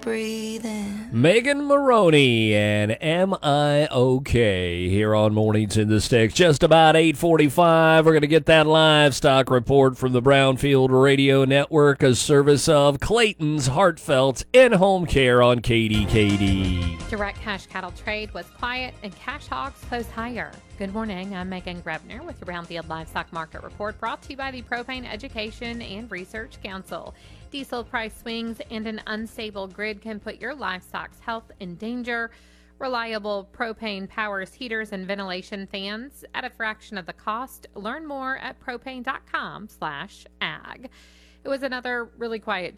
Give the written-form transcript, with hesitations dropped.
breathing. Megan Maroney and Am I Okay here on Mornings in the Sticks. Just about 8:45. We're going to get that livestock report from the Brownfield Radio Network, a service of Clayton's Heartfelt In-Home Care on KDKD. Direct cash cattle trade was quiet and cash hogs closed higher. Good morning, I'm Megan Grebner with the Brownfield Livestock Market Report, brought to you by the Propane Education and Research Council. Diesel price swings and an unstable grid can put your livestock's health in danger. Reliable propane powers heaters and ventilation fans at a fraction of the cost. Learn more at propane.com/ag. It was another really quiet